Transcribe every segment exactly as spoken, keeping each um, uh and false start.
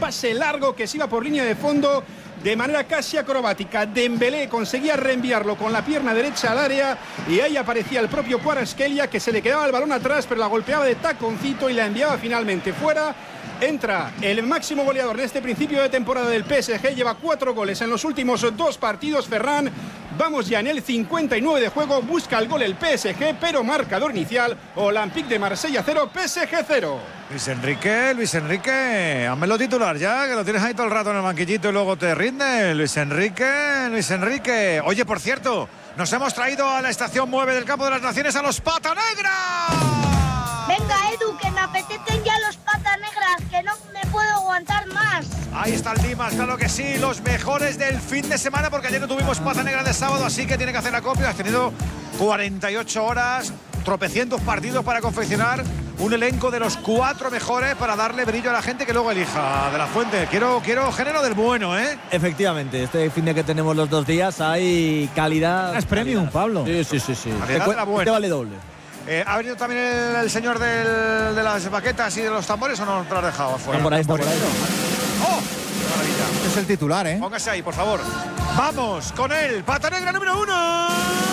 pase largo que se iba por línea de fondo de manera casi acrobática. Dembélé conseguía reenviarlo con la pierna derecha al área y ahí aparecía el propio Kvaratskhelia, que se le quedaba el balón atrás, pero la golpeaba de taconcito y la enviaba finalmente fuera. Entra el máximo goleador en este principio de temporada del P S G, lleva cuatro goles en los últimos dos partidos. Ferran, vamos ya en el cincuenta y nueve de juego, busca el gol el P S G, pero marcador inicial, Olympique de Marsella cero, P S G cero. Luis Enrique, Luis Enrique, házmelo titular ya, que lo tienes ahí todo el rato en el banquillito y luego te rinde. Luis Enrique, Luis Enrique. Oye, por cierto, nos hemos traído a la estación nueve del Campo de las Naciones a los Pata Negra. Venga, Edu, que me apetecen ya los Pata Negras, que no me puedo aguantar más. Ahí está el Dimas, claro que sí, los mejores del fin de semana, porque ayer no tuvimos Pata Negra de sábado, así que tiene que hacer acopio. Has tenido cuarenta y ocho horas, tropecientos partidos para confeccionar un elenco de los cuatro mejores para darle brillo a la gente que luego elija. De la Fuente, quiero, quiero género del bueno, ¿eh? Efectivamente, este fin de que tenemos los dos días hay calidad. Es premium, Pablo. Sí, sí, sí, sí. Calidad de la buena. Te vale doble. Eh, ¿Ha venido también el, el señor del, de las baquetas y de los tambores o no te lo has dejado afuera? Está por ahí, está por ahí. ¡Oh! ¡Qué maravilla! Es el titular, ¿eh? Póngase ahí, por favor. Vamos con él, Pata Negra número uno.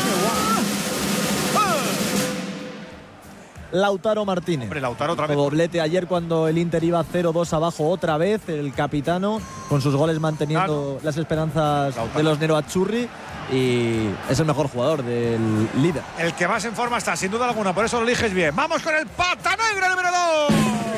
Lautaro Martínez. Hombre, Lautaro otra vez. Doblete ayer cuando el Inter iba cero dos abajo otra vez. El capitano con sus goles manteniendo Claro. las esperanzas Lautaro. de los Nerazzurri. Y es el mejor jugador del líder. El que más en forma está, sin duda alguna, por eso lo eliges bien. Vamos con el Pata Negra número dos.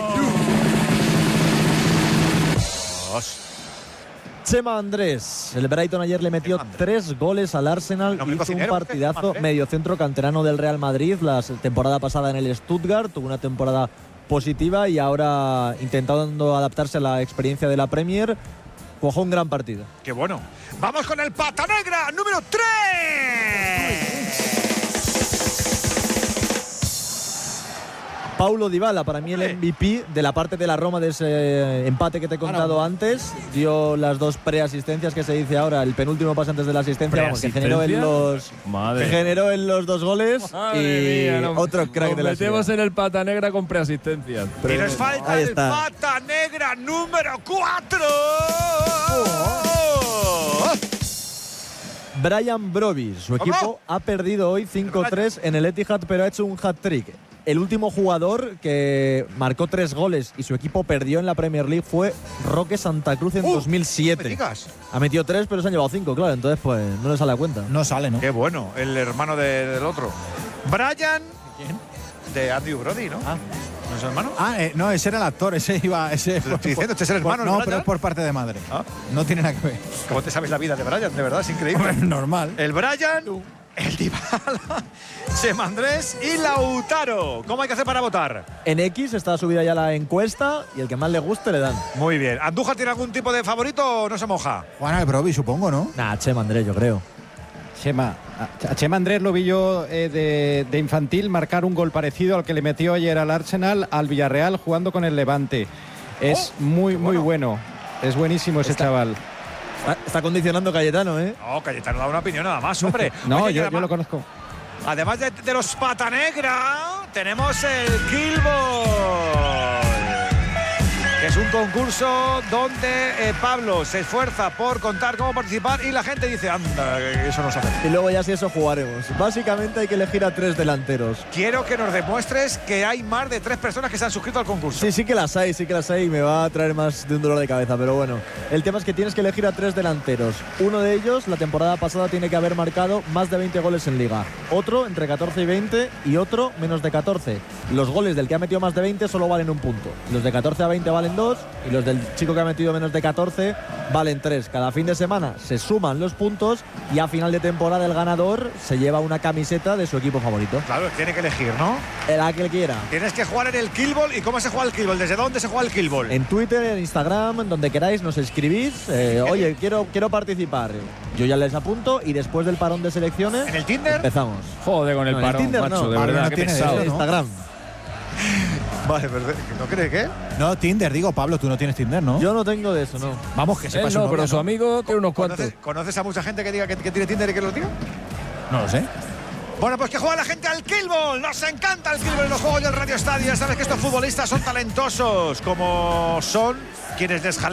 Dos. Chema Andrés. El Brighton ayer le metió tres goles al Arsenal. No, hombre, hizo un cocinero, partidazo. Andrés. Mediocentro canterano del Real Madrid. La temporada pasada en el Stuttgart. Tuvo una temporada positiva y ahora intentando adaptarse a la experiencia de la Premier. Jugó un gran partido. Qué bueno. Vamos con el Pata Negra número tres. Paulo Dybala, para mí el M V P de la parte de la Roma de ese empate que te he contado antes. Dio las dos preasistencias que se dice ahora, el penúltimo pase antes de la asistencia, vamos, que generó en los, Madre. que generó en los dos goles. Madre y mía, no, otro crack nos de la metemos ciudad. en el Pata Negra con preasistencia. Y nos falta Ahí el está. Pata Negra número cuatro. Brian Brobbey, su ¿Cómo? equipo ha perdido hoy cinco tres en el Etihad, pero ha hecho un hat-trick. El último jugador que marcó tres goles y su equipo perdió en la Premier League fue Roque Santa Cruz en Uh, dos mil ¿Me siete. digas? Ha metido tres, pero se han llevado cinco, claro. Entonces, pues, no le sale a cuenta. No sale, ¿no? Qué bueno, el hermano de- del otro. Brian. ¿Quién? De Andrew Brody, ¿no? Ah. ¿No es su hermano? Ah, eh, no, ese era el actor, ese iba. Ese Te lo estoy diciendo, este es el por- hermano de No, Brian. pero es por parte de madre. Ah. No tiene nada que ver. ¿Cómo te sabes la vida de Brian? De verdad, es increíble. Hombre, normal. El Brian, el Dybala, Chema Andrés y Lautaro. ¿Cómo hay que hacer para votar? En X está subida ya la encuesta y el que más le guste le dan. Muy bien. ¿Andújar tiene algún tipo de favorito o no se moja? Juan Albrovi, supongo, ¿no? Nah, Chema Andrés, yo creo. Chema, a Chema Andrés lo vi yo eh, de, de infantil marcar un gol parecido al que le metió ayer al Arsenal, al Villarreal, jugando con el Levante. Es Oh, muy, qué muy bueno. bueno. Es buenísimo ese Está- chaval. Está, está condicionando Cayetano, ¿eh? No, Cayetano da una opinión nada más, hombre. No, Oye, que yo, yo además, lo conozco. además de, de los Pata Negra, tenemos el Kill Ball, que es un concurso donde eh, Pablo se esfuerza por contar cómo participar y la gente dice, anda, que eso no se hace. Y luego ya si eso jugaremos. Básicamente hay que elegir a tres delanteros. Quiero que nos demuestres que hay más de tres personas que se han suscrito al concurso. Sí, sí que las hay, sí que las hay y me va a traer más de un dolor de cabeza, pero bueno. El tema es que tienes que elegir a tres delanteros. Uno de ellos, la temporada pasada, tiene que haber marcado más de veinte goles en Liga. Otro, entre catorce y veinte, y otro, menos de catorce. Los goles del que ha metido más de veinte solo valen un punto. Los de catorce a veinte valen dos, y los del chico que ha metido menos de catorce valen tres. Cada fin de semana se suman los puntos y a final de temporada el ganador se lleva una camiseta de su equipo favorito. Claro, tiene que elegir, ¿no? La que él quiera. Tienes que jugar en el Kill Ball. ¿Y cómo se juega el Kill Ball? ¿Desde dónde se juega el Kill Ball? En Twitter, en Instagram, donde queráis, nos escribís. eh, oye, quiero, quiero participar. Yo ya les apunto y después del parón de selecciones ¿En el Tinder? empezamos. Joder con el No, en el parón, Tinder macho, no. de Pablo verdad, no qué tiene pesado. eso, En ¿no? Instagram. Vale, perfecto. ¿No crees qué? No, Tinder, digo, Pablo, tú no tienes Tinder, ¿no? Yo no tengo de eso, no. Vamos, que Él sepas no, pero su amigo tiene unos cuantos. ¿Conoces, ¿Conoces a mucha gente que diga que, que tiene Tinder y que lo diga? No lo sé. Bueno, pues que juega la gente al Kill Ball. Nos encanta el Kill Ball en los juegos del Radio Estadio. Sabes que estos futbolistas son talentosos, como son quienes les